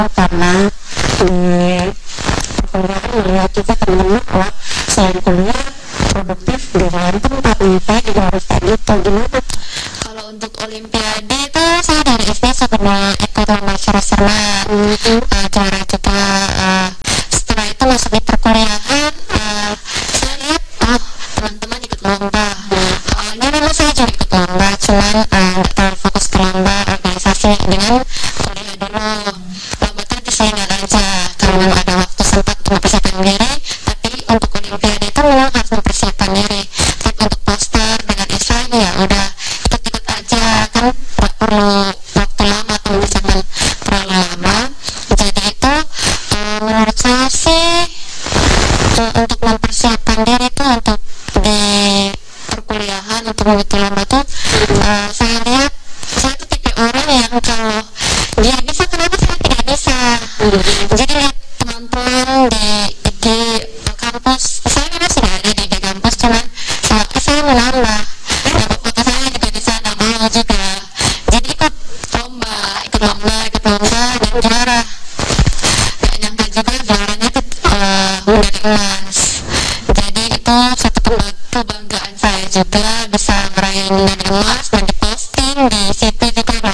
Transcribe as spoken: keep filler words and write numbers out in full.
karena di perkuliahan melihat juga teman-teman bahwa selain kuliah produktif di dalam tempat kita juga harus kayak gitu. Gimana? Kalau untuk olimpiade itu saya dari S D sudah ikut lomba seru-seruan, mm-hmm. uh, juara juga. Uh, setelah itu masuk di perkuliahan, uh, saya lihat oh teman-teman ikut lomba. Awalnya uh, memang saya juga ikut lomba, cuman uh, nggak terlalu fokus ke lomba organisasi dengan kuliah dulu. Lomba tadi saya nggak lancar karena memang ada waktu sempat untuk mempersiapkan diri, tapi untuk olimpiade itu memang harus mempersiapkan diri. Tapi untuk poster dengan esainya ya udah ikut-ikut aja, kan nggak perlu waktu lama atau misalkan terlalu lama. Jadi itu uh, menurut saya sih uh, untuk mempersiapkan diri itu untuk di perkuliahan untuk mengikuti lomba tuh uh, saya lihat saya tuh tipe orang yang kalau dia bisa kenapa saya tidak bisa. Jadi lihat teman-teman di di kampus, saya memang sudah ada di, di kampus, cuman saya, saya menambah dan foto saya juga di sana mau juga. Jadi ikut lomba, ikut lomba, ikut lomba dan juara. Gak nyangka juga juaranya itu uh, medali emas. Jadi itu satu kebanggaan saya juga.